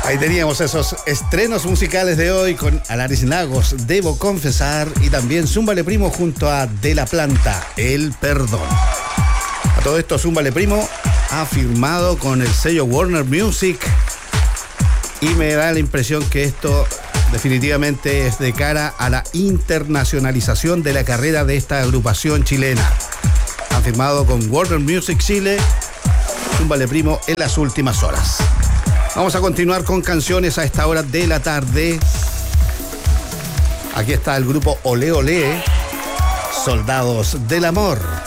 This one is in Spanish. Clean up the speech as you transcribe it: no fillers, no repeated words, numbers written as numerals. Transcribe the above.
Ahí teníamos esos estrenos musicales de hoy con Alaris Nagos, Debo Confesar, y también Zúmbale Primo junto a De La Planta, El Perdón. A todo esto, Zúmbale Primo ha firmado con el sello Warner Music y me da la impresión que esto definitivamente es de cara a la internacionalización de la carrera de esta agrupación chilena. Han firmado con Warner Music Chile, Zúmbale Primo en las últimas horas. Vamos a continuar con canciones a esta hora de la tarde. Aquí está el grupo Olé Olé, Soldados del Amor.